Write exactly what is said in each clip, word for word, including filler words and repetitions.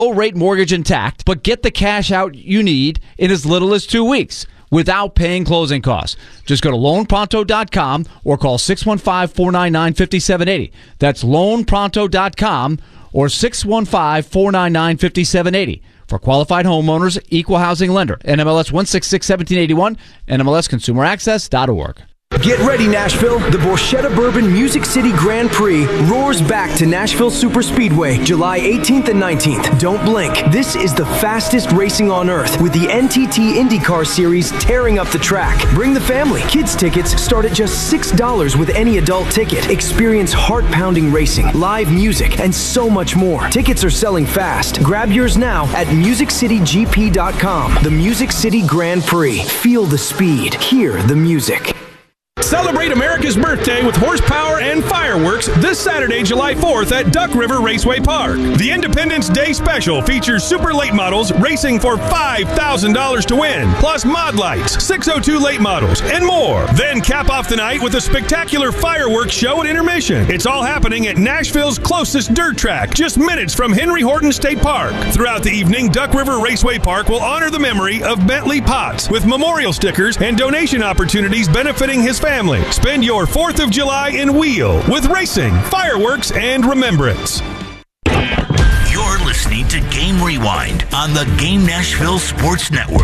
rate mortgage intact, but get the cash out you need in as little as two weeks without paying closing costs. Just go to loan pronto dot com or call six one five, four nine nine, five seven eight zero. That's loan pronto dot com or six one five, four nine nine, five seven eight zero. For qualified homeowners, equal housing lender. N M L S one sixty-six, seventeen eighty-one, N M L S consumer access dot org. Get ready, Nashville. The Borchetta Bourbon Music City Grand Prix roars back to Nashville Superspeedway July eighteenth and nineteenth. Don't blink. This is the fastest racing on earth with the N T T IndyCar Series tearing up the track. Bring the family. Kids tickets start at just six dollars with any adult ticket. Experience heart-pounding racing, live music, and so much more. Tickets are selling fast. Grab yours now at music city g p dot com. The Music City Grand Prix. Feel the speed. Hear the music. Celebrate America's birthday with horsepower and fireworks this Saturday, July fourth at Duck River Raceway Park. The Independence Day Special features super late models racing for five thousand dollars to win, plus mod lights, six oh two late models, and more. Then cap off the night with a spectacular fireworks show at intermission. It's all happening at Nashville's closest dirt track, just minutes from Henry Horton State Park. Throughout the evening, Duck River Raceway Park will honor the memory of Bentley Potts with memorial stickers and donation opportunities benefiting his family. Spend your fourth of July in Wheel with racing, fireworks, and remembrance. You're listening to Game Rewind on the Game Nashville Sports Network.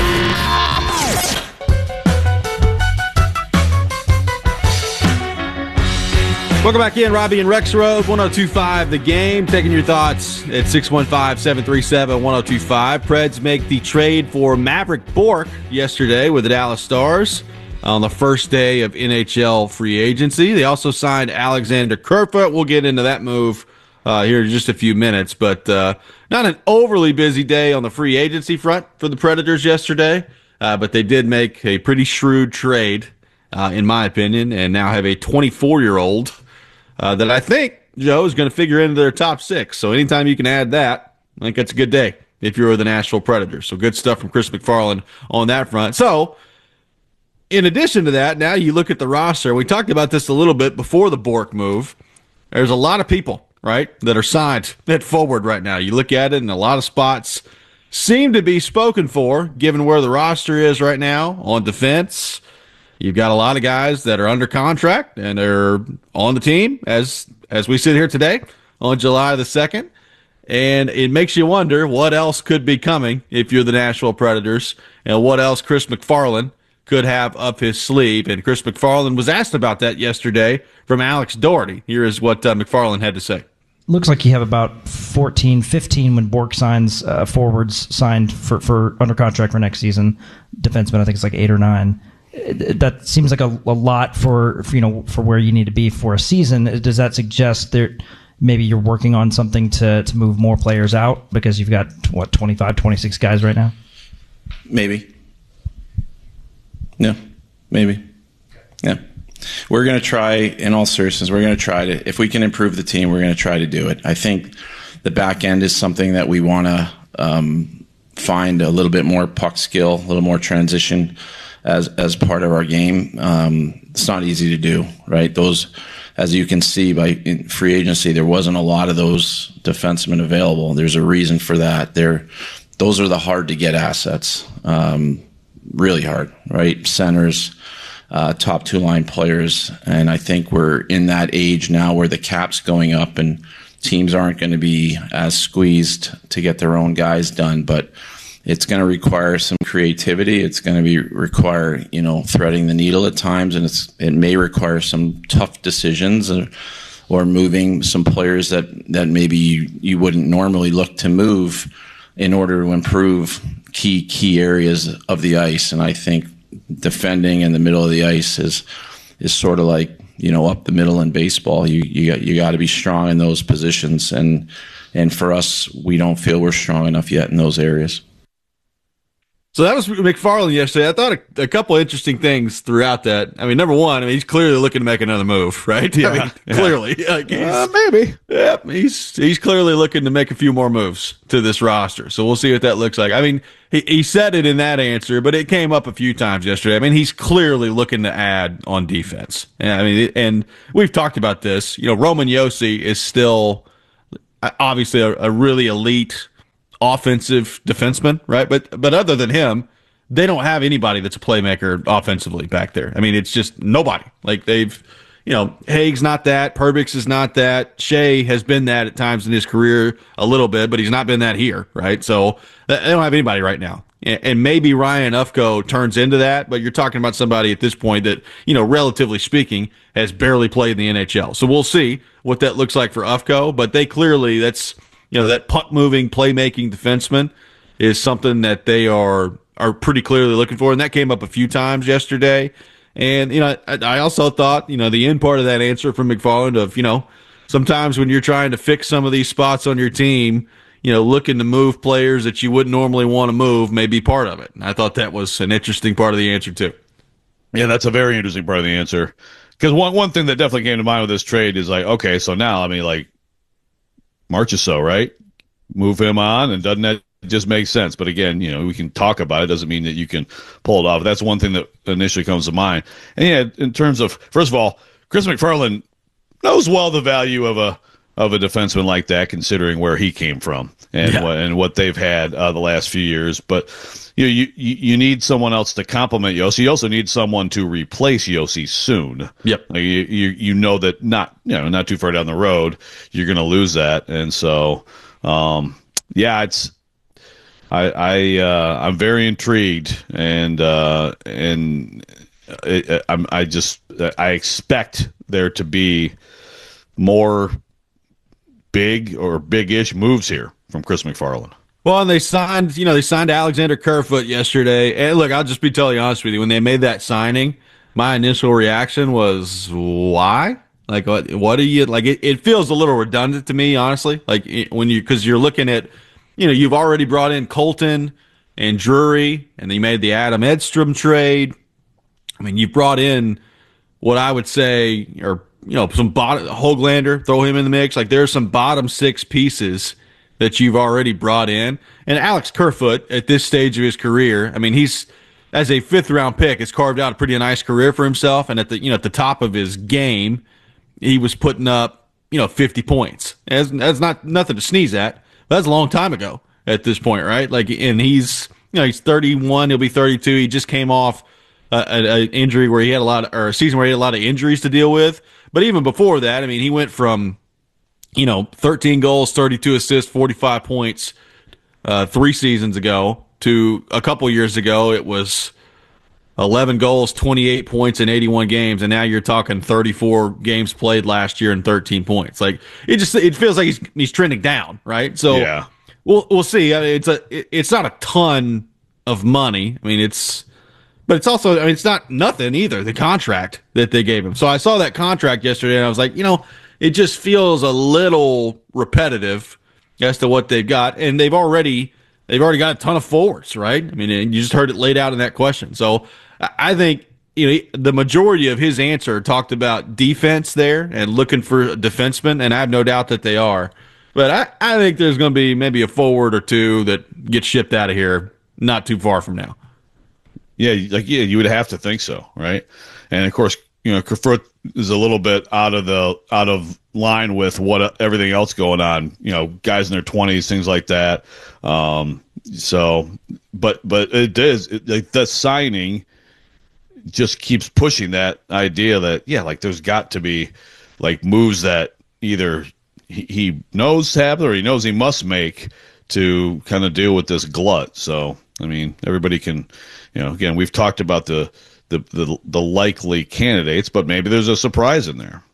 Welcome back in, Robbie and Rexroad, one oh two point five The Game. Taking your thoughts at six one five, seven three seven, one oh two five. Preds make the trade for Maverick Bourque yesterday with the Dallas Stars on the first day of N H L free agency. They also signed Alexander Kerfoot. We'll get into that move uh, here in just a few minutes, but uh, not an overly busy day on the free agency front for the Predators yesterday, uh, but they did make a pretty shrewd trade, uh, in my opinion, and now have a twenty-four-year-old uh, that I think, Joe, is going to figure into their top six. So anytime you can add that, I think that's a good day if you're the Nashville Predators. So good stuff from Chris McFarland on that front. So, in addition to that, now you look at the roster. We talked about this a little bit before the Bourque move. There's a lot of people, right, that are signed at forward right now. You look at it, and a lot of spots seem to be spoken for, given where the roster is right now on defense. You've got a lot of guys that are under contract and are on the team as as we sit here today on July the second. And it makes you wonder what else could be coming if you're the Nashville Predators and what else Chris McFarland could have up his sleeve. And Chris McFarland was asked about that yesterday from Alex Doherty. Here is what uh, McFarland had to say. Looks like you have about fourteen, fifteen when Bourque signs uh, forwards signed for, for under contract for next season. Defensemen, I think it's like eight or nine. That seems like a, a lot for, for you know for where you need to be for a season. Does that suggest that maybe you're working on something to, to move more players out because you've got, what, twenty-five, twenty-six guys right now? Maybe. Yeah, maybe. Yeah. We're going to try, in all seriousness, we're going to try to, if we can improve the team, we're going to try to do it. I think the back end is something that we want to um, find a little bit more puck skill, a little more transition as as part of our game. Um, it's not easy to do, right? Those, as you can see by in free agency, there wasn't a lot of those defensemen available. There's a reason for that. They're, those are the hard to get assets. Um, really hard, right? Centers, uh, top two line players. And I think we're in that age now where the cap's going up and teams aren't going to be as squeezed to get their own guys done. But it's going to require some creativity. It's going to be require, you know, threading the needle at times. And it's, it may require some tough decisions or, or moving some players that, that maybe you, you wouldn't normally look to move in order to improve key key areas of the ice. And I think defending in the middle of the ice is is sort of like, you know, up the middle in baseball. You you got you got to be strong in those positions, and and for us, we don't feel we're strong enough yet in those areas. So that was McFarland yesterday. I thought a, a couple of interesting things throughout that. I mean, number one, I mean, he's clearly looking to make another move, right? Yeah, I mean, yeah. Clearly. Like uh, maybe. Yeah, he's, he's clearly looking to make a few more moves to this roster. So we'll see what that looks like. I mean, he, he said it in that answer, but it came up a few times yesterday. I mean, he's clearly looking to add on defense. And I mean, and we've talked about this. You know, Roman Josi is still obviously a, a really elite offensive defenseman, right? But but other than him, they don't have anybody that's a playmaker offensively back there. I mean, it's just nobody. Like they've, you know, Haig's not that, Perbix is not that, Shea has been that at times in his career a little bit, but he's not been that here, right? So they don't have anybody right now. And maybe Ryan Ufko turns into that, but you're talking about somebody at this point that, you know, relatively speaking, has barely played in the N H L. So we'll see what that looks like for Ufko, but they clearly, that's, you know, that puck-moving, playmaking defenseman is something that they are are pretty clearly looking for, and that came up a few times yesterday. And, you know, I, I also thought, you know, the end part of that answer from McFarland of, you know, sometimes when you're trying to fix some of these spots on your team, you know, looking to move players that you wouldn't normally want to move may be part of it. And I thought that was an interesting part of the answer, too. Yeah, that's a very interesting part of the answer. Because one, one thing that definitely came to mind with this trade is like, okay, so now, I mean, like, Marchessault, right? Move him on, and doesn't that just make sense? But again, you know, we can talk about it. Doesn't mean that you can pull it off. That's one thing that initially comes to mind. And yeah, in terms of, first of all, Chris McFarland knows well the value of a of a defenseman like that, considering where he came from and yeah. what, and what they've had uh, the last few years. But you know, you you need someone else to complement Josi. You also need someone to replace Josi soon. Yep. Like you, you you know that not you know not too far down the road you're going to lose that, and so um, yeah, it's I I uh, I'm very intrigued, and uh, and it, I'm I just I expect there to be more big or big-ish moves here from Chris McFarland. Well, and they signed, you know, they signed Alexander Kerfoot yesterday. And look, I'll just be totally honest with you. When they made that signing, my initial reaction was, why? Like, what, what are you, like, it, it feels a little redundant to me, honestly. Like, it, when you, because you're looking at, you know, you've already brought in Colton and Drury, and they made the Adam Edstrom trade. I mean, you've brought in what I would say, or, you know, some bottom, Hoglander, throw him in the mix. Like, there's some bottom six pieces that you've already brought in. And Alex Kerfoot, at this stage of his career, I mean, he's, as a fifth round pick, has carved out a pretty nice career for himself. And at the, you know, at the top of his game, he was putting up, you know, fifty points. That's, that's not nothing to sneeze at. That's a long time ago at this point, right? Like, and he's, you know, he's thirty-one, he'll be thirty-two. He just came off an injury where he had a lot of, or a season where he had a lot of injuries to deal with. But even before that, I mean, he went from, you know, thirteen goals, thirty-two assists, forty-five points uh, three seasons ago to a couple years ago. It was eleven goals, twenty-eight points in eighty-one games, and now you're talking thirty-four games played last year and thirteen points. Like, it just it feels like he's he's trending down, right? So yeah. we'll we'll see. I mean, it's a it, it's not a ton of money. I mean, it's. But it's also, I mean, it's not nothing either, the contract that they gave him. So I saw that contract yesterday, and I was like, you know, it just feels a little repetitive as to what they've got. And they've already they've already got a ton of forwards, right? I mean, and you just heard it laid out in that question. So I think, you know, the majority of his answer talked about defense there and looking for defensemen, and I have no doubt that they are. But I, I think there's going to be maybe a forward or two that get shipped out of here not too far from now. Yeah, like yeah, you would have to think so, right? And of course, you know, Kerfoot is a little bit out of the out of line with what everything else going on. You know, guys in their twenties, things like that. Um, so, but but it is it, like the signing just keeps pushing that idea that yeah, like there's got to be like moves that either he, he knows to happen or he knows he must make to kind of deal with this glut. So, I mean, everybody can. You know, again, we've talked about the, the the the likely candidates, but maybe there's a surprise in there.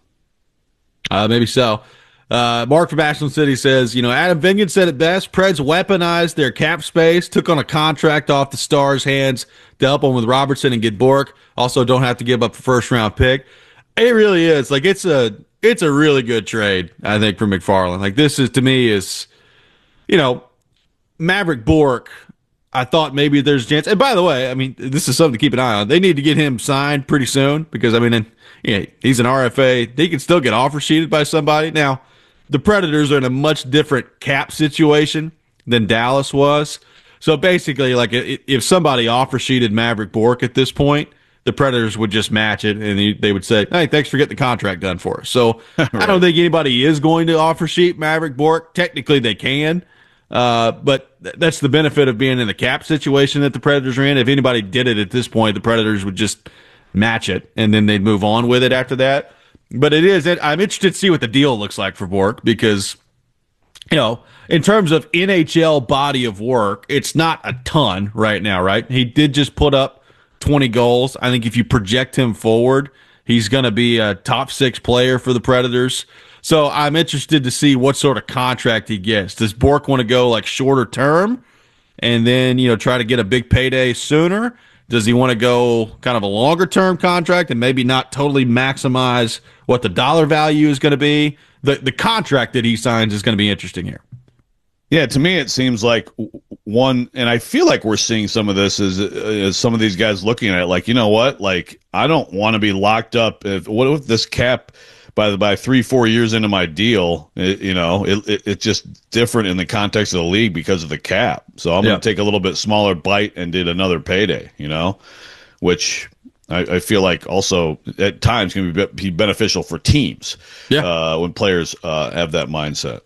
Uh, maybe so. Uh, Mark from Ashland City says, you know, Adam Vingan said it best. Preds weaponized their cap space, took on a contract off the Stars' hands to help them with Robertson and get Bork. Also, don't have to give up a first-round pick. It really is. Like, it's a it's a really good trade, I think, for McFarland. Like, this is, to me, is, you know, Maverick Bork, I thought maybe there's a chance. And by the way, I mean, this is something to keep an eye on. They need to get him signed pretty soon because, I mean, yeah, he's an R F A. He can still get offer sheeted by somebody. Now, the Predators are in a much different cap situation than Dallas was. So basically, like, if somebody offer sheeted Maverick Bork at this point, the Predators would just match it, and they would say, hey, thanks for getting the contract done for us. So right. I don't think anybody is going to offer sheet Maverick Bork. Technically, they can. Uh, but th- that's the benefit of being in the cap situation that the Predators are in. If anybody did it at this point, the Predators would just match it, and then they'd move on with it after that. But it is, it, I'm interested to see what the deal looks like for Bourque because, you know, in terms of N H L body of work, it's not a ton right now, right? He did just put up twenty goals. I think if you project him forward, he's going to be a top six player for the Predators. So I'm interested to see what sort of contract he gets. Does Bourque want to go like shorter term and then, you know, try to get a big payday sooner? Does he want to go kind of a longer term contract and maybe not totally maximize what the dollar value is going to be? The the contract that he signs is going to be interesting here. Yeah, to me it seems like one, and I feel like we're seeing some of this as, as some of these guys looking at it like, you know what, like I don't want to be locked up. If what if this cap by the by three four years into my deal, it, you know, it, it it's just different in the context of the league because of the cap. So I'm yeah. going to take a little bit smaller bite and did another payday, you know, which I, I feel like also at times can be, be beneficial for teams. Yeah, uh, when players uh, have that mindset.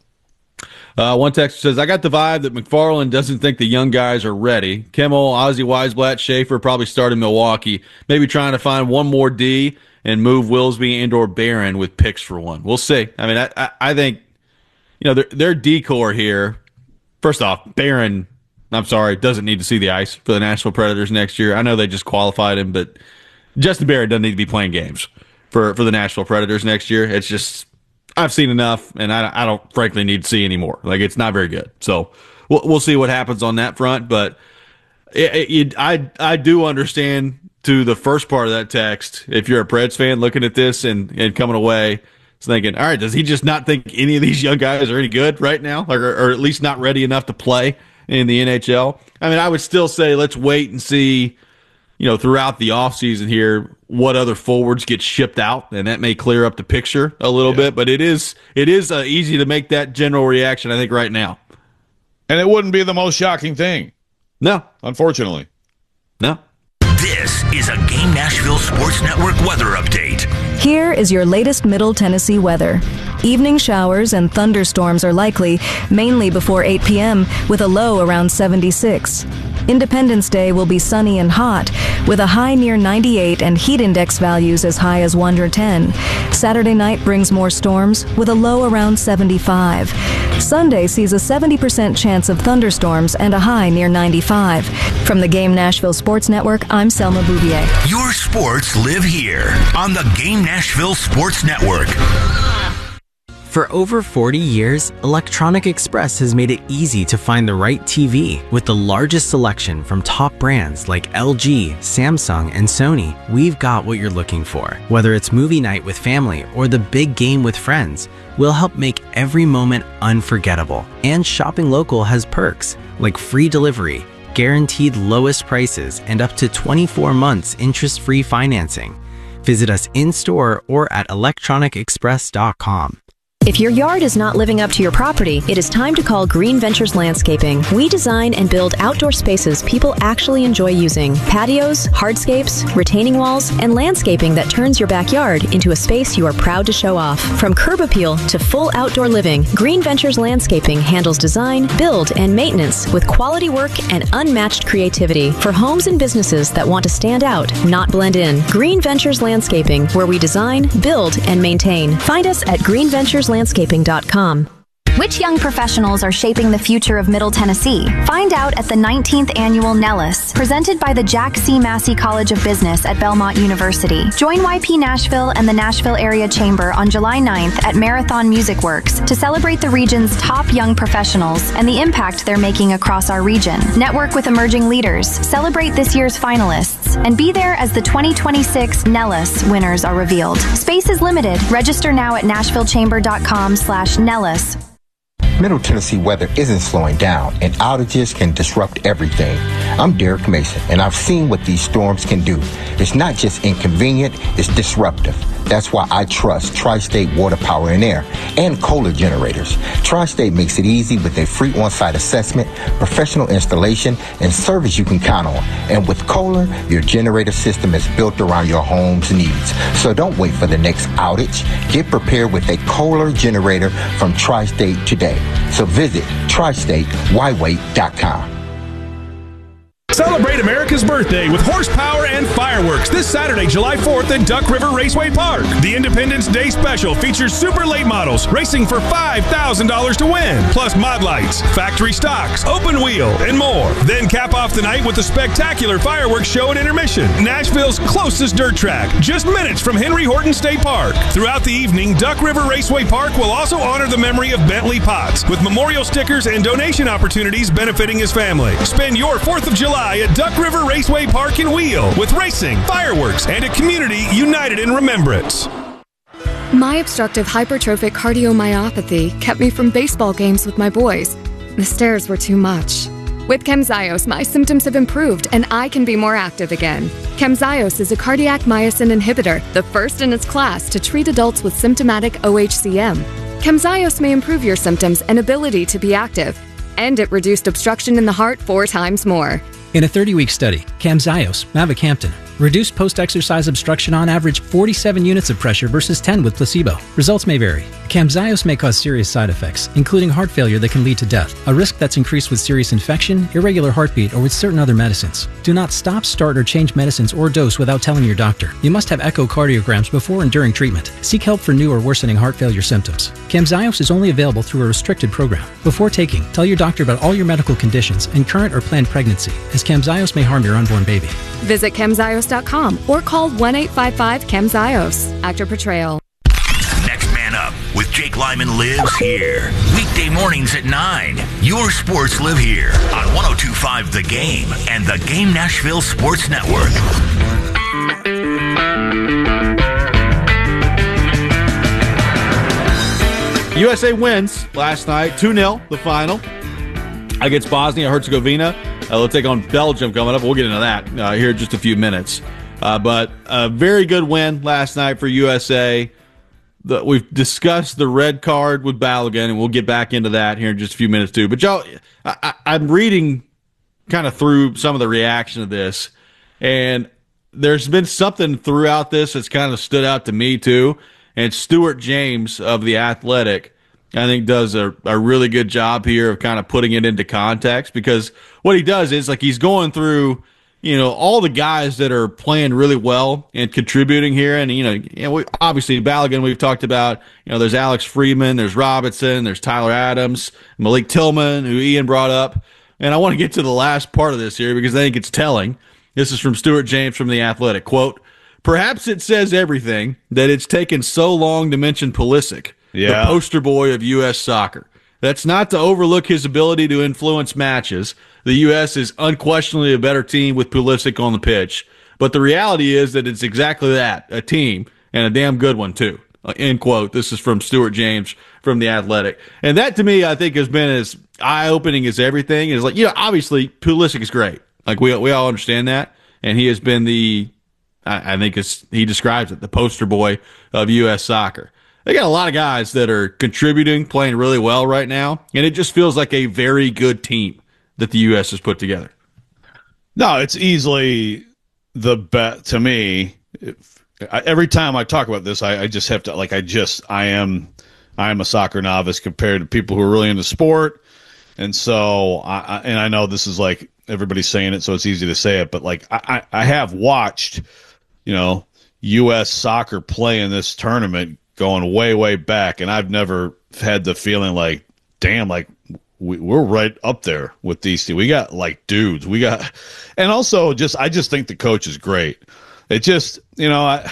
Uh, one texter says, I got the vibe that McFarland doesn't think the young guys are ready. Kimmel, Ozzy Weisblatt, Schaefer probably start in Milwaukee. Maybe trying to find one more D and move Willsby and or Barron with picks for one. We'll see. I mean, I, I, I think, you know, their, their D-core here, first off, Barron, I'm sorry, doesn't need to see the ice for the Nashville Predators next year. I know they just qualified him, but Justin Barron doesn't need to be playing games for, for the Nashville Predators next year. It's just, I've seen enough, and I, I don't frankly need to see any more. Like, it's not very good. So we'll, we'll see what happens on that front. But it, it, I I do understand to the first part of that text, if you're a Preds fan looking at this and, and coming away, it's thinking, all right, does he just not think any of these young guys are any good right now, or, or at least not ready enough to play in the N H L? I mean, I would still say let's wait and see, you know, throughout the offseason here, what other forwards get shipped out, and that may clear up the picture a little yeah. bit. But it is it is uh, easy to make that general reaction, I think, right now. And it wouldn't be the most shocking thing. No. Unfortunately. No. This is a Game Nashville Sports Network weather update. Here is your latest Middle Tennessee weather. Evening showers and thunderstorms are likely, mainly before eight p.m., with a low around seventy-six. Independence Day will be sunny and hot, with a high near ninety-eight and heat index values as high as one hundred ten. Saturday night brings more storms, with a low around seventy-five. Sunday sees a seventy percent chance of thunderstorms and a high near ninety-five. From the Game Nashville Sports Network, I'm Selma Bouvier. Your sports live here on the Game Nashville Sports Network. For over forty years, Electronic Express has made it easy to find the right T V. With the largest selection from top brands like L G, Samsung, and Sony, we've got what you're looking for. Whether it's movie night with family or the big game with friends, we'll help make every moment unforgettable. And shopping local has perks like free delivery, guaranteed lowest prices, and up to twenty-four months interest-free financing. Visit us in-store or at electronic express dot com. If your yard is not living up to your property, it is time to call Green Ventures Landscaping. We design and build outdoor spaces people actually enjoy using. Patios, hardscapes, retaining walls, and landscaping that turns your backyard into a space you are proud to show off. From curb appeal to full outdoor living, Green Ventures Landscaping handles design, build, and maintenance with quality work and unmatched creativity for homes and businesses that want to stand out, not blend in. Green Ventures Landscaping, where we design, build, and maintain. Find us at green ventures landscaping dot com. Which young professionals are shaping the future of Middle Tennessee? Find out at the nineteenth Annual Nellis, presented by the Jack C. Massey College of Business at Belmont University. Join Y P Nashville and the Nashville Area Chamber on July ninth at Marathon Music Works to celebrate the region's top young professionals and the impact they're making across our region. Network with emerging leaders, celebrate this year's finalists, and be there as the twenty twenty-six Nellis winners are revealed. Space is limited. Register now at nashville chamber dot com slash Nellis. Middle Tennessee weather isn't slowing down, and outages can disrupt everything. I'm Derek Mason, and I've seen what these storms can do. It's not just inconvenient, it's disruptive. That's why I trust Tri-State Water, Power, and Air and Kohler generators. Tri-State makes it easy with a free on-site assessment, professional installation, and service you can count on. And with Kohler, your generator system is built around your home's needs. So don't wait for the next outage. Get prepared with a Kohler generator from Tri-State today. So visit tri state why wait dot com. Celebrate America's birthday with horsepower and fireworks this Saturday, July fourth at Duck River Raceway Park. The Independence Day Special features super late models racing for five thousand dollars to win, plus mod lights, factory stocks, open wheel, and more. Then cap off the night with a spectacular fireworks show at intermission, Nashville's closest dirt track, just minutes from Henry Horton State Park. Throughout the evening, Duck River Raceway Park will also honor the memory of Bentley Potts with memorial stickers and donation opportunities benefiting his family. Spend your fourth of July at Duck River Raceway Park and Wheel with racing, fireworks, and a community united in remembrance. My obstructive hypertrophic cardiomyopathy kept me from baseball games with my boys. The stairs were too much. With Camzyos, my symptoms have improved and I can be more active again. Camzyos is a cardiac myosin inhibitor, the first in its class to treat adults with symptomatic O H C M. Camzyos may improve your symptoms and ability to be active, and it reduced obstruction in the heart four times more. In a thirty-week study, Camzyos, mavacamten, reduced post-exercise obstruction on average forty-seven units of pressure versus ten with placebo. Results may vary. Camzyos may cause serious side effects, including heart failure that can lead to death, a risk that's increased with serious infection, irregular heartbeat, or with certain other medicines. Do not stop, start, or change medicines or dose without telling your doctor. You must have echocardiograms before and during treatment. Seek help for new or worsening heart failure symptoms. Camzyos is only available through a restricted program. Before taking, tell your doctor about all your medical conditions and current or planned pregnancy, as Camzyos may harm your unborn baby. Visit camzyos dot com or call one eight five five camzyos. Actor portrayal. Next Man Up with Jake Lyman lives here. Weekday mornings at nine. Your sports live here on one oh two point five The Game and the Game Nashville Sports Network. U S A wins last night, two nil, the final, against Bosnia-Herzegovina. Uh, they'll take on Belgium coming up. We'll get into that uh, here in just a few minutes. Uh, but a very good win last night for U S A. The, we've discussed the red card with Balogun, and we'll get back into that here in just a few minutes too. But, Joe, I, I, I'm reading kind of through some of the reaction to this, and there's been something throughout this that's kind of stood out to me too. And Stuart James of The Athletic, I think, does a, a really good job here of kind of putting it into context, because what he does is, like, he's going through, you know, all the guys that are playing really well and contributing here. And, you know, you know we, obviously Balogun, we've talked about, you know, there's Alex Freeman, there's Robinson, there's Tyler Adams, Malik Tillman, who Ian brought up. And I want to get to the last part of this here because I think it's telling. This is from Stuart James from The Athletic. Quote, "Perhaps it says everything that it's taken so long to mention Pulisic, yeah. the poster boy of U S soccer. That's not to overlook his ability to influence matches. The U S is unquestionably a better team with Pulisic on the pitch. But the reality is that it's exactly that, a team, and a damn good one, too." End quote. This is from Stuart James from The Athletic. And that, to me, I think has been as eye-opening as everything. Is like, you know, obviously, Pulisic is great. Like, we we all understand that. And he has been the, I, I think it's, he describes it, the poster boy of U S soccer. They got a lot of guys that are contributing, playing really well right now, and it just feels like a very good team that the U S has put together. No, it's easily the bet to me. If, I, every time I talk about this, I, I just have to, like, I just, I am, I am a soccer novice compared to people who are really into sport. And so, I, I and I know this is like, everybody's saying it, so it's easy to say it, but like, I, I have watched, you know, U S soccer play in this tournament going way, way back, and I've never had the feeling like, damn, like, we, we're right up there with these two. We got, like, dudes. We got, and also, just, I just think the coach is great. It just, you know, I,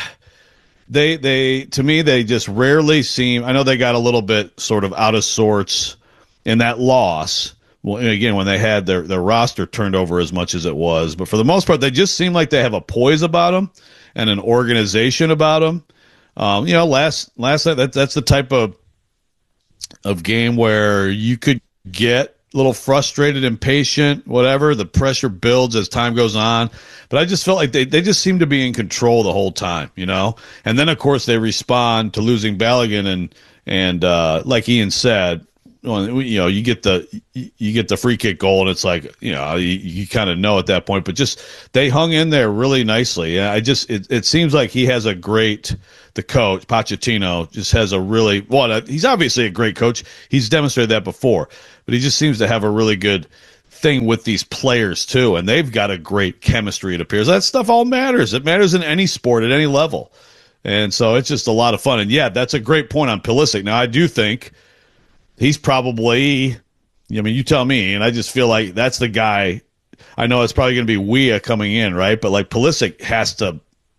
they, they, to me, they just rarely seem, I know they got a little bit sort of out of sorts in that loss. Well, again, when they had their, their roster turned over as much as it was, but for the most part, they just seem like they have a poise about them and an organization about them. Um, you know, last last night, that, that's the type of of game where you could get little frustrated, impatient, whatever. The pressure builds as time goes on. But I just felt like they, they just seem to be in control the whole time, you know? And then, of course, they respond to losing Balogun. And, and uh, like Ian said, you know, you get the you get the free kick goal, and it's like, you know, you, you kind of know at that point. But just they hung in there really nicely. And I just it, it seems like he has a great the coach Pochettino just has a really well. He's obviously a great coach. He's demonstrated that before, but he just seems to have a really good thing with these players too, and they've got a great chemistry. It appears that stuff all matters. It matters in any sport at any level, and so it's just a lot of fun. And yeah, that's a great point on Pulisic. Now I do think. He's probably, I mean, you tell me, and I just feel like that's the guy. I know it's probably going to be Weah coming in, right? But like Pulisic has to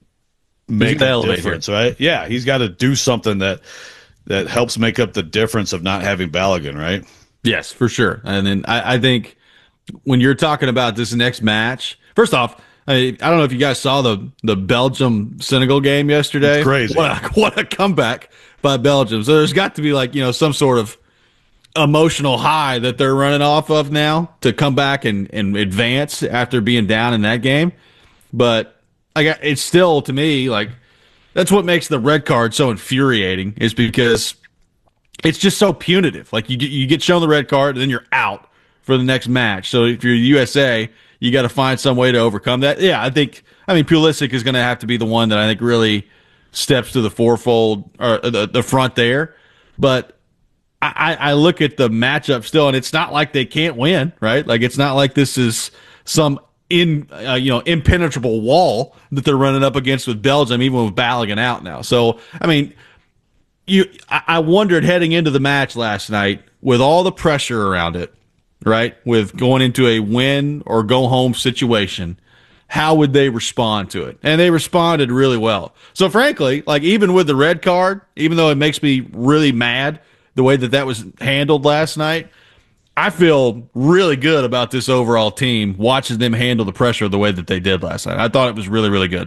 make a difference, right? Yeah, he's got to do something that that helps make up the difference of not having Balogun, right? Yes, for sure. And then I, I think when you're talking about this next match, first off, I, I don't know if you guys saw the the Belgium Senegal game yesterday. It's crazy. What a, what a comeback by Belgium. So there's got to be like, you know, some sort of emotional high that they're running off of now to come back and, and advance after being down in that game. But I got, it's still, to me, like, that's what makes the red card so infuriating, is because it's just so punitive. Like, you get, you get shown the red card, and then you're out for the next match. So if you're U S A, you got to find some way to overcome that. Yeah, I think, I mean, Pulisic is going to have to be the one that I think really steps to the fourfold, or the, the front there. But I, I look at the matchup still, and it's not like they can't win, right? Like, it's not like this is some in uh, you know impenetrable wall that they're running up against with Belgium, even with Balogun out now. So, I mean, you I, I wondered heading into the match last night with all the pressure around it, right? With going into a win or go home situation, how would they respond to it? And they responded really well. So, frankly, like, even with the red card, even though it makes me really mad the way that that was handled last night, I feel really good about this overall team, watching them handle the pressure the way that they did last night. I thought it was really, really good.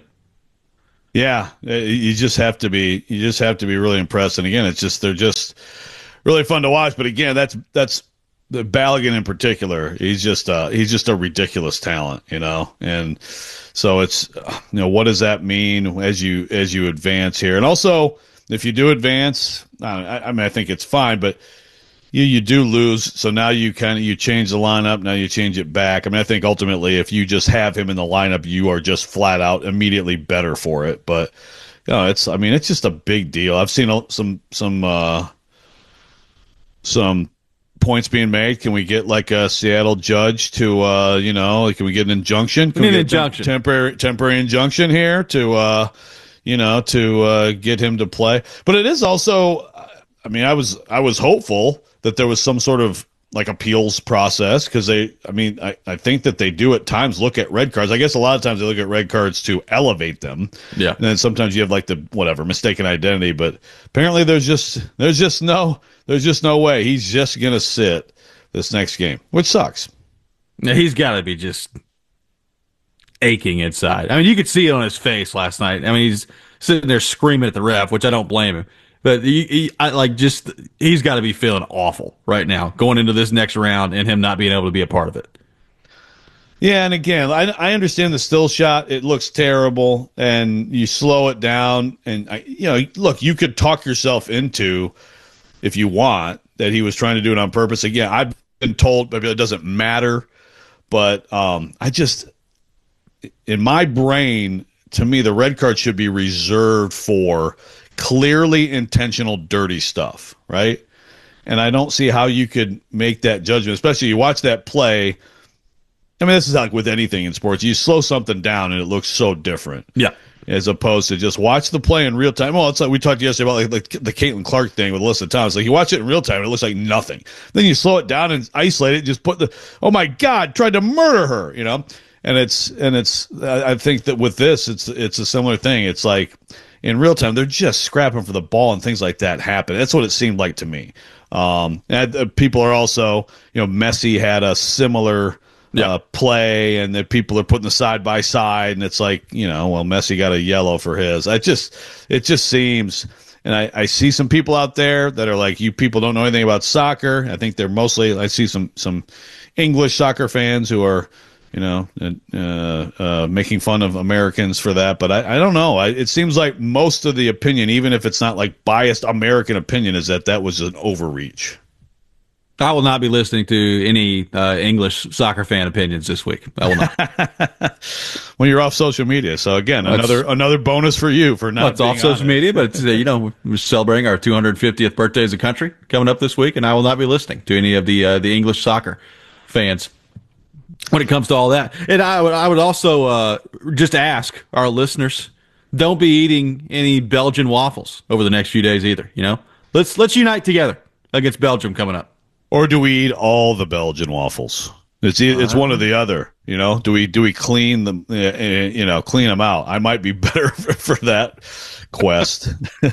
Yeah, you just have to be you just have to be really impressed. And again, it's just they're just really fun to watch. But again, that's that's the Balogun in particular. He's just uh, he's just a ridiculous talent, you know. And so it's, you know, what does that mean as you as you advance here? And also, if you do advance, I, I mean, I think it's fine, but you you do lose. So now you kind of you change the lineup. Now you change it back. I mean, I think ultimately, if you just have him in the lineup, you are just flat out immediately better for it. But you know, it's I mean, it's just a big deal. I've seen some some uh, some points being made. Can we get like a Seattle judge to uh, you know? Can we get an injunction? Can we, we get an injunction, tem- temporary temporary injunction here to uh, you know to uh, get him to play? But it is also. I mean, I was I was hopeful that there was some sort of like appeals process, because they, I mean, I, I think that they do at times look at red cards. I guess a lot of times they look at red cards to elevate them. Yeah. And then sometimes you have like the whatever mistaken identity, but apparently there's just there's just no there's just no way he's just gonna sit this next game, which sucks. Now, he's got to be just aching inside. I mean, you could see it on his face last night. I mean, he's sitting there screaming at the ref, which I don't blame him. But he, he I, like, just he's got to be feeling awful right now going into this next round, and him not being able to be a part of it. Yeah, and again, I, I understand the still shot. It looks terrible, and you slow it down. And, I, you know, look, you could talk yourself into, if you want, that he was trying to do it on purpose. Again, I've been told maybe it doesn't matter, but um, I just, in my brain, to me, the red card should be reserved for clearly intentional dirty stuff, right? And I don't see how you could make that judgment, especially you watch that play. I mean, this is like with anything in sports. You slow something down and it looks so different. Yeah. As opposed to just watch the play in real time. Well, it's like we talked yesterday about like, like the Caitlin Clark thing with Alyssa Thomas. Like you watch it in real time, and it looks like nothing. Then you slow it down and isolate it, just put the, oh my God, tried to murder her, you know? And it's, and it's, I think that with this, it's, it's a similar thing. It's like, in real time, they're just scrapping for the ball and things like that happen. That's what it seemed like to me. Um, and uh, people are also, you know, Messi had a similar yeah. uh, play, and that people are putting the side by side, and it's like, you know, well, Messi got a yellow for his. I just, it just seems, and I, I see some people out there that are like, you people don't know anything about soccer. I think they're mostly, I see some, some English soccer fans who are, you know, uh, uh, making fun of Americans for that. But I, I don't know. I, it seems like most of the opinion, even if it's not like biased American opinion, is that that was an overreach. I will not be listening to any uh, English soccer fan opinions this week. I will not. When you're off social media. So again, that's, another another bonus for you for not well, it's being off social on media, but it's, uh, you know, we're celebrating our two hundred fiftieth birthday as a country coming up this week, and I will not be listening to any of the uh, the English soccer fans when it comes to all that. And I would I would also uh, just ask our listeners, don't be eating any Belgian waffles over the next few days either. You know, let's let's unite together against Belgium coming up. Or do we eat all the Belgian waffles? It's it's one or the other. You know, do we do we clean them? Uh, you know, clean them out. I might be better for, for that quest.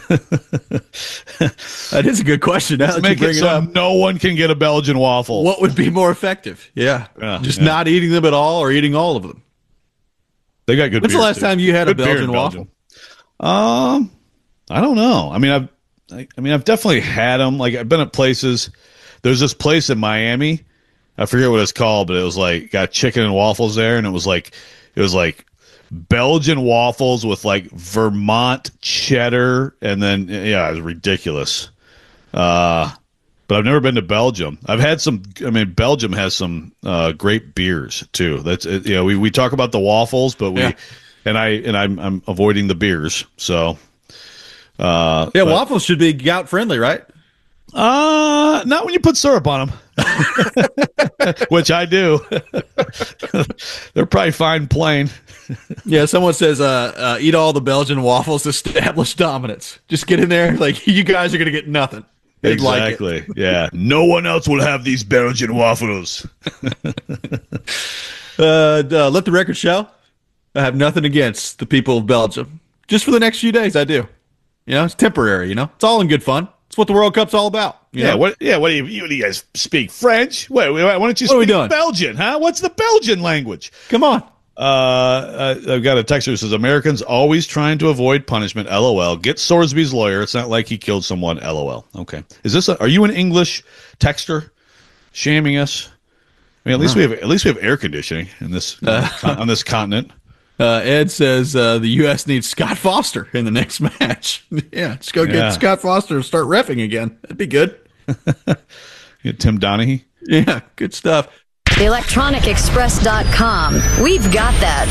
That is a good question. Now Let's make it so it no one can get a Belgian waffle. What would be more effective? Yeah, yeah just yeah. not eating them at all, or eating all of them. They got good. When's the last too. time you had good a Belgian waffle? Um, I don't know. I mean, I've I, I mean, I've definitely had them. Like I've been at places. There's this place in Miami, I forget what it's called, but it was like got chicken and waffles there, and it was like it was like Belgian waffles with like Vermont cheddar, and then yeah, it was ridiculous. Uh, but I've never been to Belgium. I've had some. I mean, Belgium has some uh, great beers too. That's it, you know, we we talk about the waffles, but we yeah. and I and I'm I'm avoiding the beers. So uh, yeah, but, waffles should be gout friendly, right? Uh, not when you put syrup on them, which I do. They're probably fine plain. Yeah, someone says, uh, uh, eat all the Belgian waffles, establish dominance. Just get in there. Like, you guys are going to get nothing. They'd exactly. Like it. Yeah. No one else will have these Belgian waffles. uh, uh, let the record show. I have nothing against the people of Belgium. Just for the next few days, I do. You know, it's temporary, you know? It's all in good fun. It's what the World Cup's all about. You yeah, know? what? Yeah, what do you, you, do you guys speak French? Wait, wait, why don't you what speak Belgian? Huh? What's the Belgian language? Come on. Uh, I've got a texter who says Americans always trying to avoid punishment. LOL. Get Sorsby's lawyer. It's not like he killed someone. LOL. Okay. Is this? A, are you an English texter shaming us? I mean, at least no. we have at least we have air conditioning in this uh, on this continent. Uh, Ed says uh, the U S needs Scott Foster in the next match. Yeah, just go get yeah. Scott Foster and start reffing again. That'd be good. Get Tim Donaghy. Yeah, good stuff. electronic express dot com. We've got that.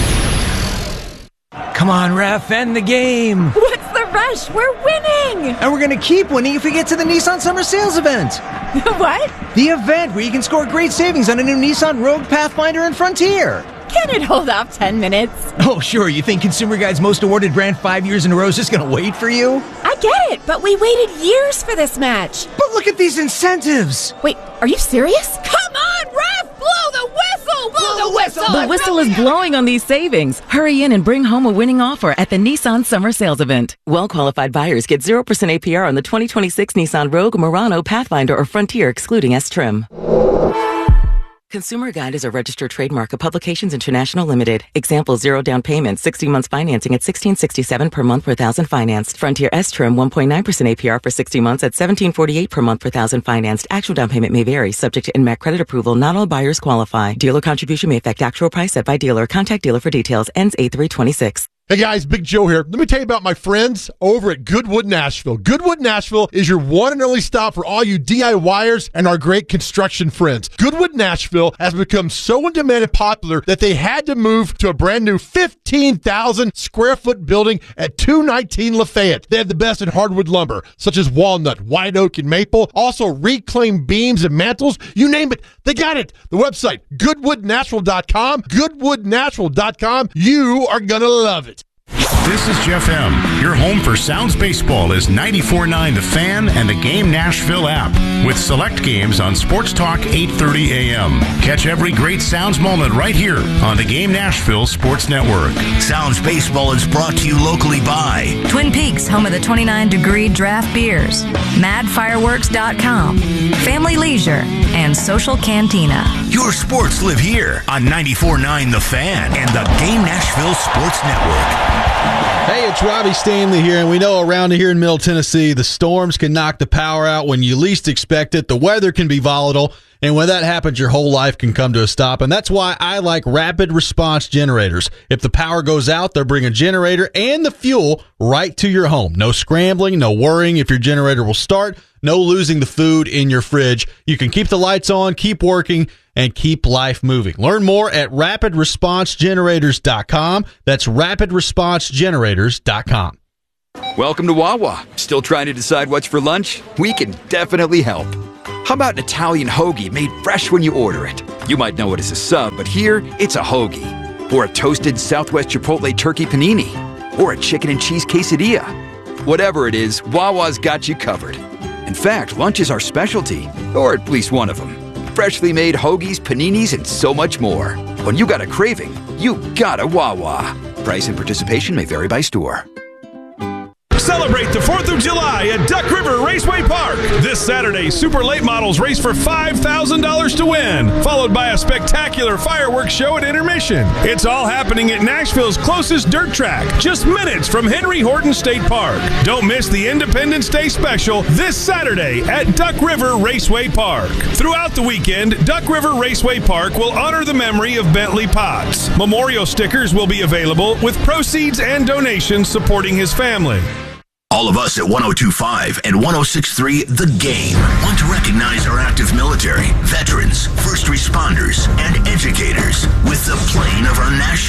Come on, ref, end the game. What's the rush? We're winning. And we're going to keep winning if we get to the Nissan Summer Sales event. What? The event where you can score great savings on a new Nissan Rogue, Pathfinder, and Frontier. Can it hold off ten minutes? Oh, sure. You think Consumer Guide's most awarded brand five years in a row is just going to wait for you? I get it, but we waited years for this match. But look at these incentives. Wait, are you serious? Come on, ref! Blow the whistle! Blow, blow the whistle! The whistle is blowing on these savings. Hurry in and bring home a winning offer at the Nissan Summer Sales Event. Well-qualified buyers get zero percent A P R on the twenty twenty-six Nissan Rogue, Murano, Pathfinder, or Frontier, excluding S-Trim. Consumer Guide is a registered trademark of Publications International Limited. Example, zero down payment, sixty months financing at sixteen sixty-seven per month per thousand financed. Frontier S-Trim, one point nine percent A P R for sixty months at seventeen forty-eight per month per thousand financed. Actual down payment may vary, subject to N M A C credit approval. Not all buyers qualify. Dealer contribution may affect actual price set by dealer. Contact dealer for details. Ends eight three twenty-six. Hey guys, Big Joe here. Let me tell you about my friends over at Goodwood Nashville. Goodwood Nashville is your one and only stop for all you DIYers and our great construction friends. Goodwood Nashville has become so in demand and popular that they had to move to a brand new fifteen thousand square foot building at two nineteen Lafayette. They have the best in hardwood lumber, such as walnut, white oak, and maple. Also reclaimed beams and mantles. You name it, they got it. The website, goodwood natural dot com. goodwood natural dot com. You are going to love it. This is Jeff M. Your home for Sounds Baseball is ninety-four point nine The Fan and the Game Nashville app with select games on Sports Talk eight thirty a.m. Catch every great Sounds moment right here on the Game Nashville Sports Network. Sounds Baseball is brought to you locally by Twin Peaks, home of the twenty-nine degree draft beers, mad fireworks dot com, Family Leisure, and Social Cantina. Your sports live here on ninety-four point nine The Fan and the Game Nashville Sports Network. Hey, it's Robbie Stanley here, and we know around here in Middle Tennessee, the storms can knock the power out when you least expect it. The weather can be volatile, and when that happens, your whole life can come to a stop, and that's why I like rapid response generators. If the power goes out, they'll bring a generator and the fuel right to your home. No scrambling, no worrying if your generator will start, no losing the food in your fridge. You can keep the lights on, keep working, and keep life moving. Learn more at rapid response generators dot com. That's rapid response generators dot com. Welcome to Wawa. Still trying to decide what's for lunch? We can definitely help. How about an Italian hoagie made fresh when you order it? You might know it as a sub, but here it's a hoagie. Or a toasted Southwest Chipotle turkey panini. Or a chicken and cheese quesadilla. Whatever it is, Wawa's got you covered. In fact, lunch is our specialty, or at least one of them. Freshly made hoagies, paninis, and so much more. When you got a craving, you got a Wawa. Price and participation may vary by store. Celebrate the fourth of July at Duck River Raceway Park. This Saturday, Super Late Models race for five thousand dollars to win, followed by a spectacular fireworks show at intermission. It's all happening at Nashville's closest dirt track, just minutes from Henry Horton State Park. Don't miss the Independence Day special this Saturday at Duck River Raceway Park. Throughout the weekend, Duck River Raceway Park will honor the memory of Bentley Potts. Memorial stickers will be available with proceeds and donations supporting his family. All of us at one oh two point five and one oh six point three The Game want to recognize our active military, veterans, first responders, and educators with the playing of our national